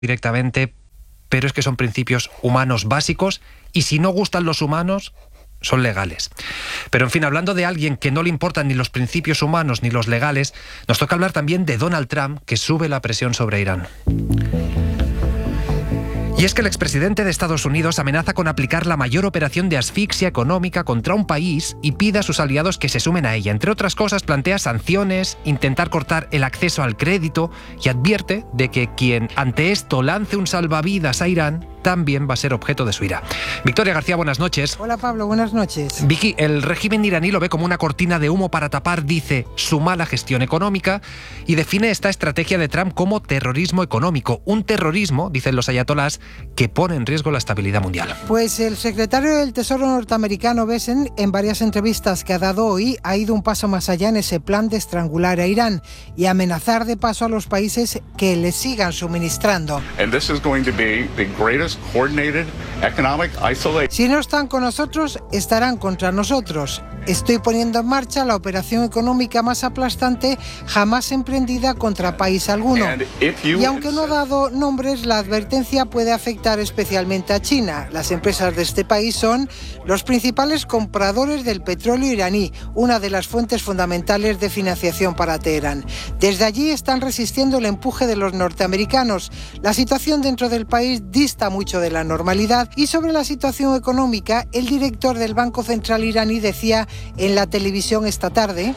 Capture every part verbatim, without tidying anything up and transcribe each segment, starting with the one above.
directamente, pero es que son principios humanos básicos y si no gustan los humanos, son legales. Pero en fin, hablando de alguien que no le importan ni los principios humanos ni los legales, nos toca hablar también de Donald Trump, que sube la presión sobre Irán. Y es que el expresidente de Estados Unidos amenaza con aplicar la mayor operación de asfixia económica contra un país y pide a sus aliados que se sumen a ella. Entre otras cosas, plantea sanciones, intentar cortar el acceso al crédito y advierte de que quien ante esto lance un salvavidas a Irán también va a ser objeto de su ira. Victoria García, buenas noches. Hola Pablo, buenas noches. Vicky, el régimen iraní lo ve como una cortina de humo para tapar, dice, su mala gestión económica y define esta estrategia de Trump como terrorismo económico. Un terrorismo, dicen los ayatolás, que pone en riesgo la estabilidad mundial. Pues el secretario del Tesoro norteamericano Bessent, en varias entrevistas que ha dado hoy, ha ido un paso más allá en ese plan de estrangular a Irán y amenazar de paso a los países que le sigan suministrando. And this is going to be the greatest coordinated economic isolation. Si no están con nosotros, estarán contra nosotros. Estoy poniendo en marcha la operación económica más aplastante jamás emprendida contra país alguno. Y aunque no ha dado nombres, la advertencia puede afectar especialmente a China. Las empresas de este país son los principales compradores del petróleo iraní, una de las fuentes fundamentales de financiación para Teherán. Desde allí están resistiendo el empuje de los norteamericanos. La situación dentro del país dista mucho de la normalidad y sobre la situación económica, el director del Banco Central iraní decía en la televisión esta tarde: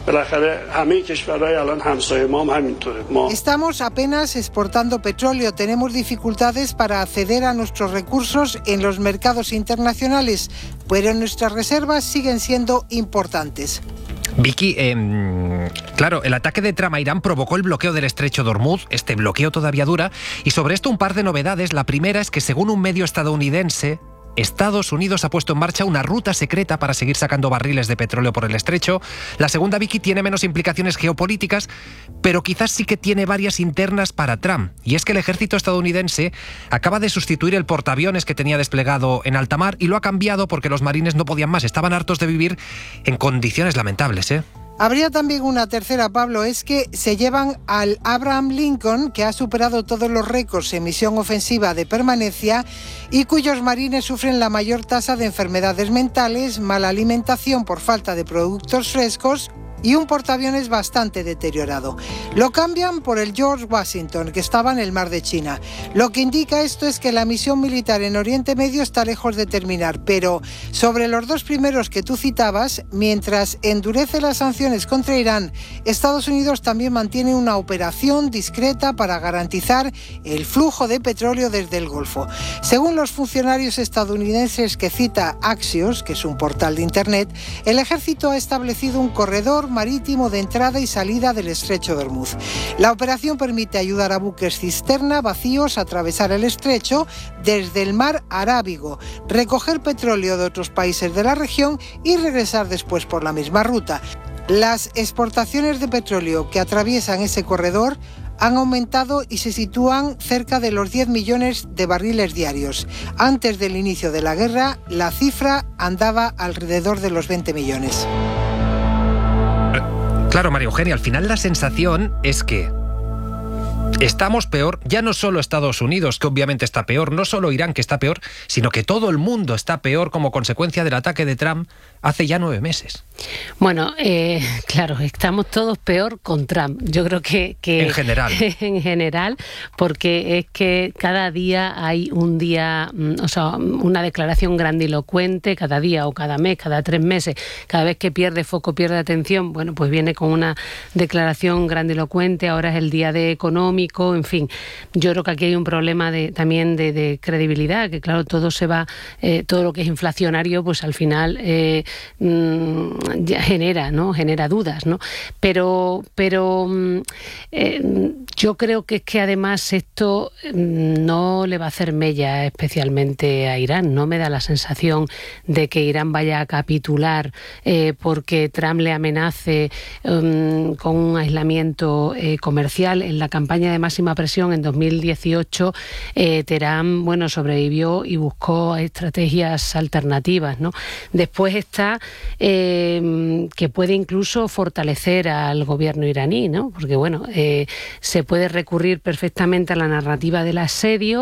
estamos apenas exportando petróleo, tenemos dificultades para acceder a nuestros recursos en los mercados internacionales, pero nuestras reservas siguen siendo importantes. Vicky, eh, claro, el ataque de Trump a Irán provocó el bloqueo del estrecho de Hormuz. Este bloqueo todavía dura. Y sobre esto un par de novedades. La primera es que, según un medio estadounidense, Estados Unidos ha puesto en marcha una ruta secreta para seguir sacando barriles de petróleo por el estrecho. La segunda, Vicky, tiene menos implicaciones geopolíticas, pero quizás sí que tiene varias internas para Trump. Y es que el ejército estadounidense acaba de sustituir el portaaviones que tenía desplegado en alta mar y lo ha cambiado porque los marines no podían más. Estaban hartos de vivir en condiciones lamentables, ¿eh? Habría también una tercera, Pablo, es que se llevan al Abraham Lincoln, que ha superado todos los récords en misión ofensiva de permanencia y cuyos marines sufren la mayor tasa de enfermedades mentales, mala alimentación por falta de productos frescos y un portaaviones bastante deteriorado. Lo cambian por el George Washington, que estaba en el mar de China. Lo que indica esto es que la misión militar en Oriente Medio está lejos de terminar, pero sobre los dos primeros que tú citabas, mientras endurece las sanciones contra Irán, Estados Unidos también mantiene una operación discreta para garantizar el flujo de petróleo desde el Golfo. Según los funcionarios estadounidenses que cita Axios, que es un portal de internet, el ejército ha establecido un corredor marítimo de entrada y salida del estrecho de Hormuz. La operación permite ayudar a buques cisterna vacíos a atravesar el estrecho desde el mar Arábigo, recoger petróleo de otros países de la región y regresar después por la misma ruta. Las exportaciones de petróleo que atraviesan ese corredor han aumentado y se sitúan cerca de los diez millones de barriles diarios. Antes del inicio de la guerra, la cifra andaba alrededor de los veinte millones. Claro, María Eugenia, al final la sensación es que estamos peor, ya no solo Estados Unidos, que obviamente está peor, no solo Irán, que está peor, sino que todo el mundo está peor como consecuencia del ataque de Trump hace ya nueve meses. Bueno, eh, claro, estamos todos peor con Trump. Yo creo que... que en general. En general, porque es que cada día hay un día, o sea, una declaración grandilocuente, cada día o cada mes, cada tres meses, cada vez que pierde foco, pierde atención, bueno, pues viene con una declaración grandilocuente, ahora es el día de económico, en fin. Yo creo que aquí hay un problema de, también de, de credibilidad, que claro, todo se va, eh, todo lo que es inflacionario, pues al final... Eh, ya genera, ¿no? Genera dudas, ¿no? Pero, pero eh, yo creo que es que además esto no le va a hacer mella especialmente a Irán. No me da la sensación de que Irán vaya a capitular eh, porque Trump le amenace um, con un aislamiento eh, comercial. En la campaña de máxima presión en dos mil dieciocho, eh, Teherán, bueno, sobrevivió y buscó estrategias alternativas, ¿no? Después está eh, que puede incluso fortalecer al gobierno iraní, ¿no? Porque, bueno, eh, se puede recurrir perfectamente a la narrativa del asedio